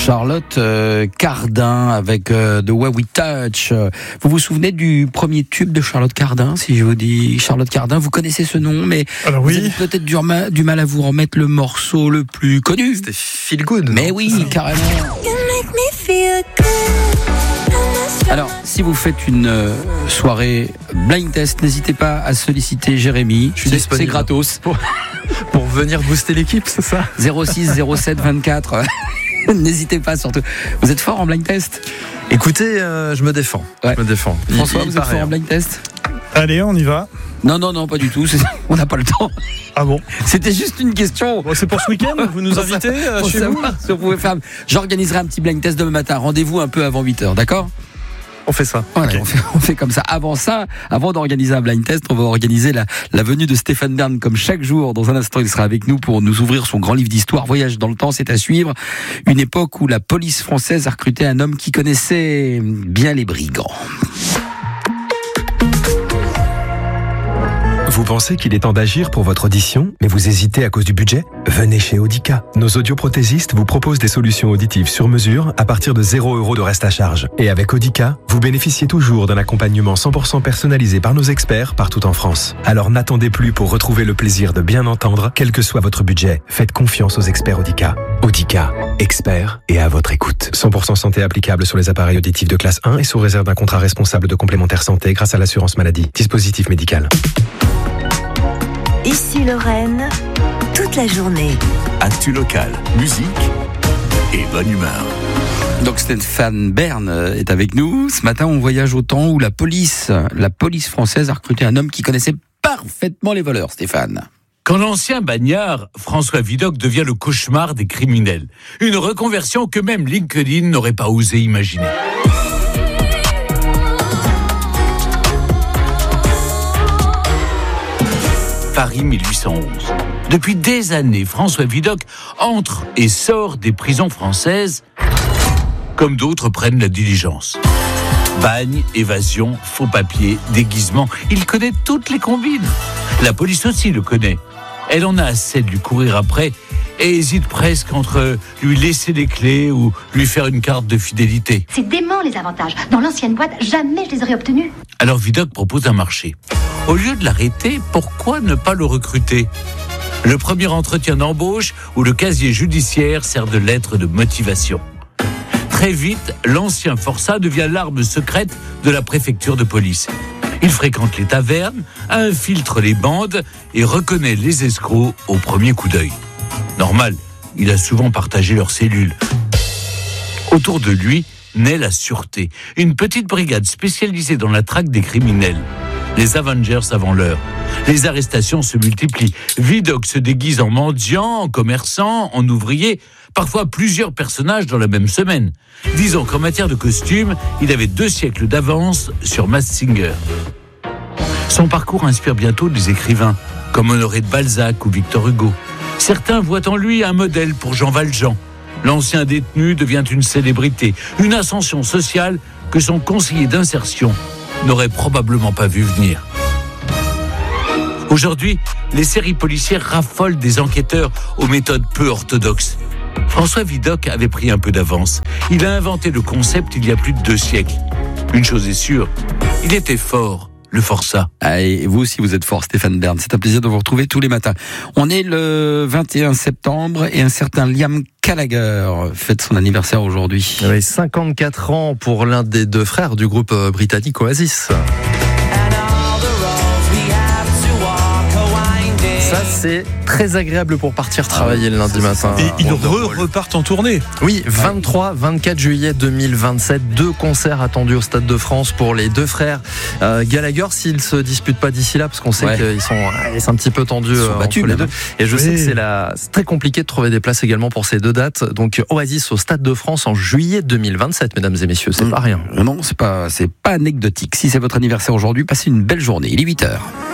Charlotte Cardin avec The Way We Touch. Vous vous souvenez du premier tube de Charlotte Cardin? Si je vous dis Charlotte Cardin, vous connaissez ce nom, mais alors, vous avez peut-être du mal à vous remettre le morceau le plus connu. C'était Feel Good. Mais oui, carrément. Alors, si vous faites une soirée blind test, n'hésitez pas à solliciter Jérémy. C'est gratos. Pour venir booster l'équipe, c'est ça? 06 07 24. N'hésitez pas surtout. Vous êtes fort en blind test? Écoutez, je me défends. Ouais. Je me défends. François, vous êtes fort en blind test? Allez, on y va. Non, pas du tout. On n'a pas le temps. Ah bon? C'était juste une question. Bon, c'est pour ce week-end? Vous nous invitez chez vous? Si vous pouvez faire. J'organiserai un petit blind test demain matin. Rendez-vous un peu avant 8h, d'accord? On fait ça. Voilà, Okay. on fait comme ça. Avant d'organiser un blind test, on va organiser la venue de Stéphane Bern comme chaque jour. Dans un instant, il sera avec nous pour nous ouvrir son grand livre d'histoire. Voyage dans le temps, c'est à suivre. Une époque où la police française a recruté un homme qui connaissait bien les brigands. Vous pensez qu'il est temps d'agir pour votre audition, mais vous hésitez à cause du budget? Venez chez Audica. Nos audioprothésistes vous proposent des solutions auditives sur mesure à partir de 0 € de reste à charge. Et avec Audica, vous bénéficiez toujours d'un accompagnement 100% personnalisé par nos experts partout en France. Alors n'attendez plus pour retrouver le plaisir de bien entendre, quel que soit votre budget. Faites confiance aux experts Audica. Audica, experts et à votre écoute. 100% santé applicable sur les appareils auditifs de classe 1 et sous réserve d'un contrat responsable de complémentaire santé grâce à l'assurance maladie. Dispositif médical. Ici Lorraine, toute la journée. Actu locale, musique et bonne humeur. Donc Stéphane Bern est avec nous. Ce matin, on voyage au temps où la police française a recruté un homme qui connaissait parfaitement les voleurs, Stéphane. Quand l'ancien bagnard François Vidocq devient le cauchemar des criminels. Une reconversion que même LinkedIn n'aurait pas osé imaginer. Paris 1811. Depuis des années, François Vidocq entre et sort des prisons françaises comme d'autres prennent la diligence. Bagne, évasion, faux papiers, déguisement, il connaît toutes les combines. La police aussi le connaît. Elle en a assez de lui courir après et hésite presque entre lui laisser les clés ou lui faire une carte de fidélité. C'est dément les avantages. Dans l'ancienne boîte, jamais je les aurais obtenus. Alors Vidocq propose un marché. Au lieu de l'arrêter, pourquoi ne pas le recruter? Le premier entretien d'embauche où le casier judiciaire sert de lettre de motivation. Très vite, l'ancien forçat devient l'arme secrète de la préfecture de police. Il fréquente les tavernes, infiltre les bandes et reconnaît les escrocs au premier coup d'œil. Normal, il a souvent partagé leurs cellules. Autour de lui naît la sûreté, une petite brigade spécialisée dans la traque des criminels. Les Avengers avant l'heure. Les arrestations se multiplient. Vidocq se déguise en mendiant, en commerçant, en ouvrier, parfois plusieurs personnages dans la même semaine. Disons qu'en matière de costumes, il avait 2 siècles d'avance sur Masked Singer. Son parcours inspire bientôt des écrivains, comme Honoré de Balzac ou Victor Hugo. Certains voient en lui un modèle pour Jean Valjean. L'ancien détenu devient une célébrité, une ascension sociale que son conseiller d'insertion n'aurait probablement pas vu venir. Aujourd'hui, les séries policières raffolent des enquêteurs aux méthodes peu orthodoxes. François Vidocq avait pris un peu d'avance. Il a inventé le concept il y a plus de 2 siècles. Une chose est sûre, il était fort, le forçat. Et vous aussi, vous êtes fort, Stéphane Bern. C'est un plaisir de vous retrouver tous les matins. On est le 21 septembre et un certain Liam Gallagher fête son anniversaire aujourd'hui. Oui, 54 ans pour l'un des 2 frères du groupe britannique Oasis. Ça, c'est très agréable pour partir travailler le lundi matin. Et ils repartent en tournée. Oui, 23-24 juillet 2027, 2 concerts attendus au Stade de France pour les 2 frères Gallagher, s'ils se disputent pas d'ici là, parce qu'on sait qu'ils sont un petit peu tendus entre les deux. Et je sais que c'est très compliqué de trouver des places également pour ces 2 dates. Donc Oasis au Stade de France en juillet 2027, mesdames et messieurs, c'est pas rien. Non, c'est pas anecdotique. Si c'est votre anniversaire aujourd'hui, passez une belle journée. Il est 8h.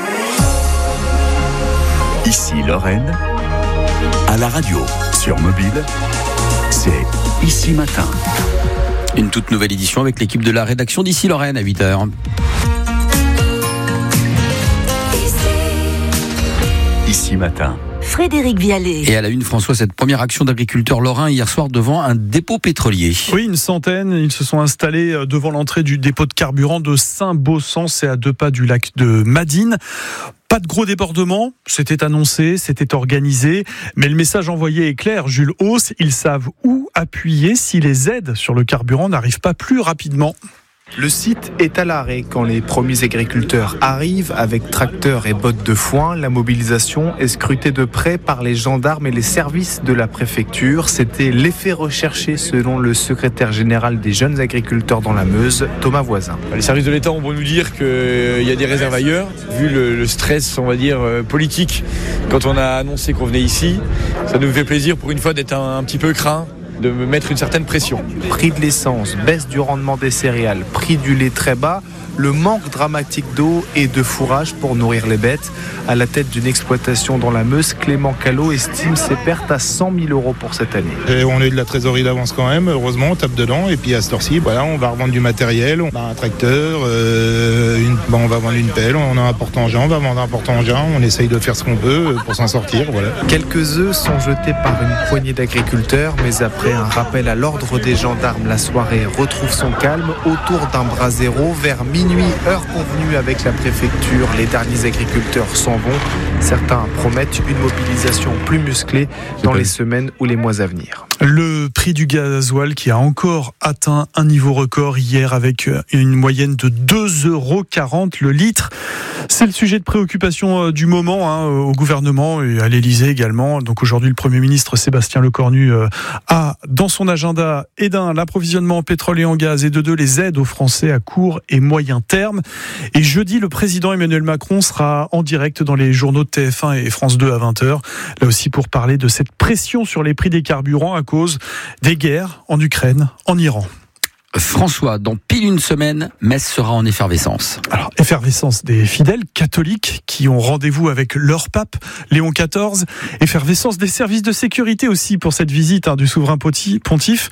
Ici Lorraine, à la radio, sur mobile, c'est Ici Matin. Une toute nouvelle édition avec l'équipe de la rédaction d'Ici Lorraine à 8h. Ici Matin, Frédéric Vialet. Et à la une, François, cette première action d'agriculteurs lorrains hier soir devant un dépôt pétrolier. Oui, une centaine. Ils se sont installés devant l'entrée du dépôt de carburant de Saint-Beaucent, c'est à 2 pas du lac de Madine. Pas de gros débordement, c'était annoncé, c'était organisé, mais le message envoyé est clair. Jules Hauss, ils savent où appuyer si les aides sur le carburant n'arrivent pas plus rapidement. Le site est à l'arrêt quand les premiers agriculteurs arrivent avec tracteurs et bottes de foin. La mobilisation est scrutée de près par les gendarmes et les services de la préfecture. C'était l'effet recherché selon le secrétaire général des jeunes agriculteurs dans la Meuse, Thomas Voisin. Les services de l'État ont beau nous dire qu'il y a des réserves ailleurs, vu le stress, on va dire, politique. Quand on a annoncé qu'on venait ici, ça nous fait plaisir pour une fois d'être un petit peu craint, de mettre une certaine pression. Prix de l'essence, baisse du rendement des céréales, prix du lait très bas, le manque dramatique d'eau et de fourrage pour nourrir les bêtes. À la tête d'une exploitation dans la Meuse, Clément Callot estime ses pertes à 100 000 € pour cette année. Et on a eu de la trésorerie d'avance quand même, heureusement, on tape dedans. Et puis à cette heure-ci, voilà, on va revendre du matériel, on a un tracteur, on va vendre une pelle, on a un porte-engin, on va vendre un porte-engin, on essaye de faire ce qu'on peut pour s'en sortir. Voilà. Quelques œufs sont jetés par une poignée d'agriculteurs, mais après un rappel à l'ordre des gendarmes, la soirée retrouve son calme autour d'un brasero vers minuit, heure convenue avec la préfecture. Les derniers agriculteurs s'en vont. Certains promettent une mobilisation plus musclée dans les semaines ou les mois à venir. Le prix du gasoil qui a encore atteint un niveau record hier avec une moyenne de 2,40 € le litre. C'est le sujet de préoccupation du moment au gouvernement et à l'Élysée également. Donc aujourd'hui, le Premier ministre Sébastien Lecornu a dans son agenda l'approvisionnement en pétrole et en gaz et de 2 les aides aux Français à court et moyen terme. Et jeudi, le président Emmanuel Macron sera en direct dans les journaux de TF1 et France 2 à 20h. Là aussi pour parler de cette pression sur les prix des carburants à cause des guerres en Ukraine, en Iran. François, dans pile une semaine, Metz sera en effervescence. Alors, effervescence des fidèles catholiques qui ont rendez-vous avec leur pape, Léon XIV. Effervescence des services de sécurité aussi pour cette visite du souverain pontife.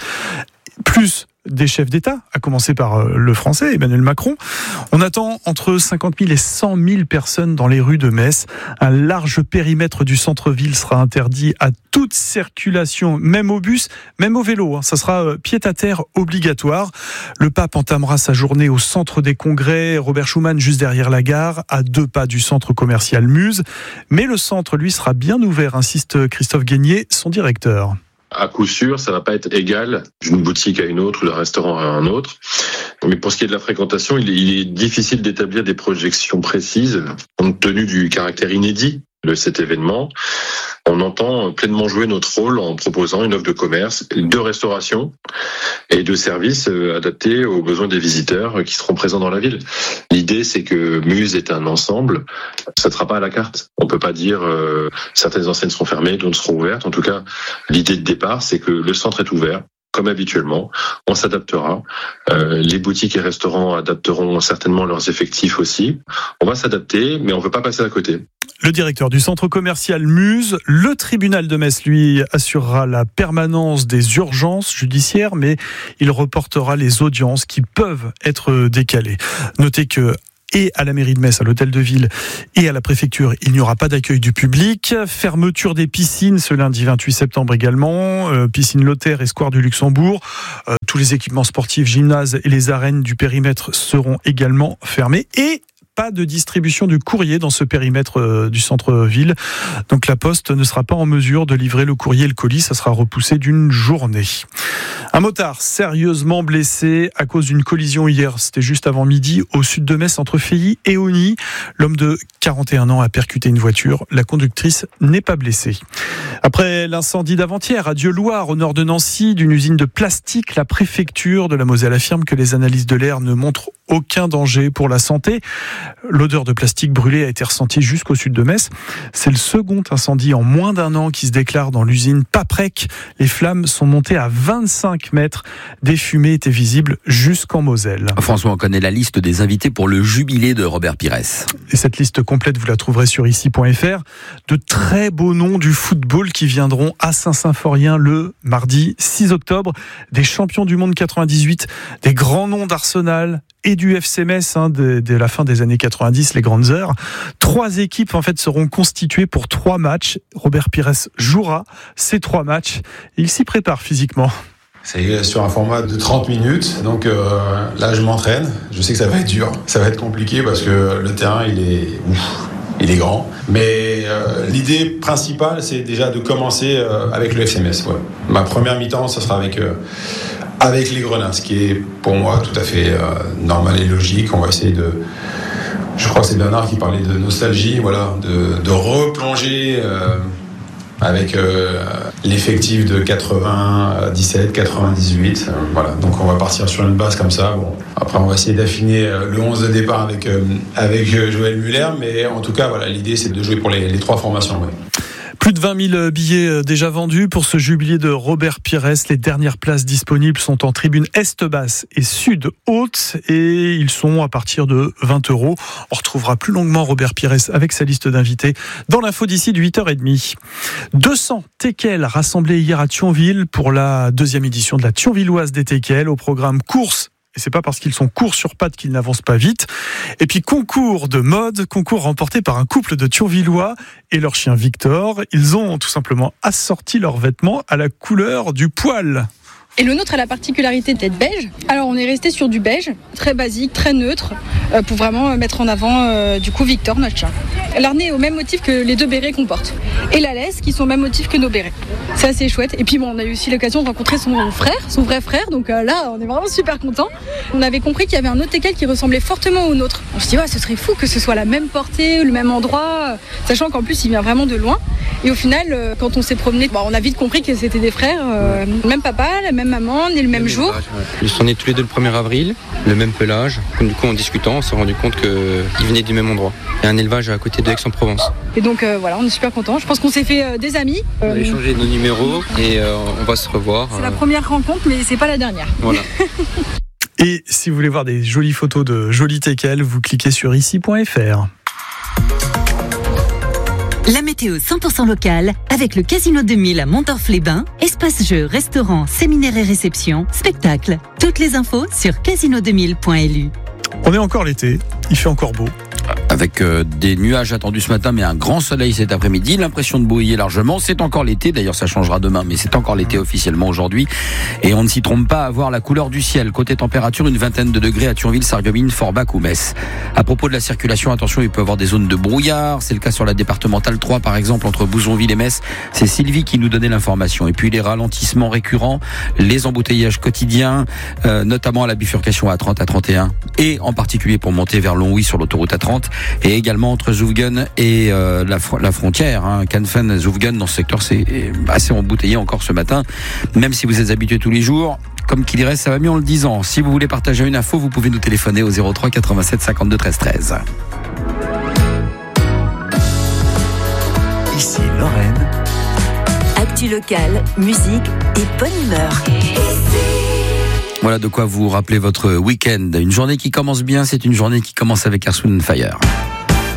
Plus des chefs d'État, à commencer par le français, Emmanuel Macron. On attend entre 50 000 et 100 000 personnes dans les rues de Metz. Un large périmètre du centre-ville sera interdit à toute circulation, même au bus, même au vélo. Ça sera pied-à-terre obligatoire. Le pape entamera sa journée au centre des congrès Robert Schuman, juste derrière la gare, à 2 pas du centre commercial Muse. Mais le centre, lui, sera bien ouvert, insiste Christophe Guénier, son directeur. À coup sûr, ça va pas être égal d'une boutique à une autre ou d'un restaurant à un autre. Mais pour ce qui est de la fréquentation, il est difficile d'établir des projections précises compte tenu du caractère inédit de cet événement. On entend pleinement jouer notre rôle en proposant une offre de commerce, de restauration et de services adaptés aux besoins des visiteurs qui seront présents dans la ville. L'idée, c'est que Muse est un ensemble. Ça ne sera pas à la carte. On peut pas dire certaines enseignes seront fermées, d'autres seront ouvertes. En tout cas, l'idée de départ, c'est que le centre est ouvert. Comme habituellement, on s'adaptera. Les boutiques et restaurants adapteront certainement leurs effectifs aussi. On va s'adapter, mais on ne veut pas passer à côté. Le directeur du centre commercial Muse, le tribunal de Metz, lui, assurera la permanence des urgences judiciaires, mais il reportera les audiences qui peuvent être décalées. Notez que et à la mairie de Metz, à l'hôtel de ville et à la préfecture, il n'y aura pas d'accueil du public. Fermeture des piscines ce lundi 28 septembre également. Piscine Lothaire et Square du Luxembourg. Tous les équipements sportifs, gymnases et les arènes du périmètre seront également fermés. Et pas de distribution du courrier dans ce périmètre du centre-ville. Donc la Poste ne sera pas en mesure de livrer le courrier et le colis. Ça sera repoussé d'une journée. Un motard sérieusement blessé à cause d'une collision hier. C'était juste avant midi au sud de Metz entre Feilly et Ogny. L'homme de 41 ans a percuté une voiture. La conductrice n'est pas blessée. Après l'incendie d'avant-hier à Dieuloir, au nord de Nancy, d'une usine de plastique, la préfecture de la Moselle affirme que les analyses de l'air ne montrent aucun danger pour la santé. L'odeur de plastique brûlé a été ressentie jusqu'au sud de Metz. C'est le second incendie en moins d'un an qui se déclare dans l'usine Paprec. Les flammes sont montées à 25 mètres. Des fumées étaient visibles jusqu'en Moselle. François, on connaît la liste des invités pour le jubilé de Robert Pires. Et cette liste complète, vous la trouverez sur ici.fr. De très beaux noms du football qui viendront à Saint-Symphorien le mardi 6 octobre. Des champions du monde 98, des grands noms d'Arsenal et du du FC Metz dès la fin des années 90, les grandes heures. 3 équipes en fait seront constituées pour 3 matchs. Robert Pires jouera ces 3 matchs. Il s'y prépare physiquement. C'est sur un format de 30 minutes, donc là je m'entraîne. Je sais que ça va être dur, ça va être compliqué parce que le terrain il est grand. Mais l'idée principale, c'est déjà de commencer avec le FC Metz. Ouais. Ma première mi-temps, ça sera avec les Grenats, ce qui est pour moi tout à fait normal et logique. On va essayer de... Je crois que c'est Bernard qui parlait de nostalgie, voilà, de replonger avec l'effectif de 97, 98. Voilà. Donc on va partir sur une base comme ça. Bon. Après on va essayer d'affiner le 11 de départ avec Joël Muller, mais en tout cas voilà, l'idée c'est de jouer pour les 3 formations. Ouais. Plus de 20 000 billets déjà vendus pour ce jubilé de Robert Pires. Les dernières places disponibles sont en tribune Est basse et Sud haute et ils sont à partir de 20 €. On retrouvera plus longuement Robert Pires avec sa liste d'invités dans l'info d'ici de 8h30. 200 teckels rassemblés hier à Thionville pour la 2e édition de la Thionvilloise des teckels au programme course. Et c'est pas parce qu'ils sont courts sur pattes qu'ils n'avancent pas vite. Et puis concours de mode, concours remporté par un couple de Thionvillois et leur chien Victor. Ils ont tout simplement assorti leurs vêtements à la couleur du poil. Et le nôtre a la particularité d'être beige. Alors on est resté sur du beige, très basique, très neutre, pour vraiment mettre en avant du coup Victor, notre chat. L'arnais est au même motif que les 2 bérets qu'on porte. Et la laisse qui sont au même motif que nos bérets. C'est assez chouette. Et puis bon, on a eu aussi l'occasion de rencontrer son vrai frère. Donc là, on est vraiment super contents. On avait compris qu'il y avait un autre teckel qui ressemblait fortement au nôtre. On se dit, ce serait fou que ce soit la même portée, le même endroit, sachant qu'en plus il vient vraiment de loin. Et au final, quand on s'est promené, on a vite compris que c'était des frères, le même papa, la même maman, né le même jour. Élevage, ouais. Ils sont nés tous les 2 le 1er avril, le même pelage. Du coup, en discutant, on s'est rendu compte qu'ils venaient du même endroit. Il y a un élevage à côté de Aix-en-Provence. Et donc voilà, on est super contents. Je pense qu'on s'est fait des amis. On a échangé nos numéros et on va se revoir. C'est la première rencontre, mais c'est pas la dernière. Voilà. Et si vous voulez voir des jolies photos de jolis teckels, vous cliquez sur ici.fr. La météo 100% locale avec le Casino 2000 à Montorf-les-Bains. Espace jeux, restaurants, séminaires et réceptions, spectacles. Toutes les infos sur casino2000.lu. On est encore l'été, il fait encore beau. Avec des nuages attendus ce matin, mais un grand soleil cet après-midi. L'impression de brouiller largement. C'est encore l'été. D'ailleurs, ça changera demain, mais c'est encore l'été officiellement aujourd'hui. Et on ne s'y trompe pas à voir la couleur du ciel. Côté température, une 20aine de degrés à Thionville, Sarreguemines, Forbach ou Metz. À propos de la circulation, attention, il peut y avoir des zones de brouillard. C'est le cas sur la départementale 3, par exemple, entre Bouzonville et Metz. C'est Sylvie qui nous donnait l'information. Et puis les ralentissements récurrents, les embouteillages quotidiens, notamment à la bifurcation A30, A31, et en particulier pour monter vers Longwy sur l'autoroute A30. Et également entre Zouvgen et la frontière, Canfen-Zouvgen, dans ce secteur, c'est assez embouteillé encore ce matin. Même si vous êtes habitués tous les jours, comme qu'il dirait, ça va mieux en le disant. Si vous voulez partager une info, vous pouvez nous téléphoner au 03 87 52 13 13. Ici Lorraine. Actu locale, musique et bonne humeur. Voilà de quoi vous rappeler votre week-end. Une journée qui commence bien, c'est une journée qui commence avec Earth, Wind & Fire.